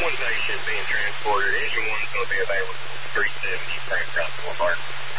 One patient being transported. Engine 1's going to be available 370 Frank Crossing Park.